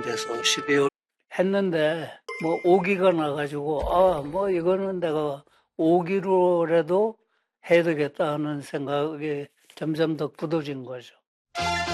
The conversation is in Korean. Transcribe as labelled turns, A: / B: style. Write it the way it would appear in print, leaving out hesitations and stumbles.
A: 돼서 12월 했는데 뭐 5기가 나가지고 뭐 이거는 내가 5기로라도 해야 되겠다 하는 생각이 점점 더 굳어진 거죠.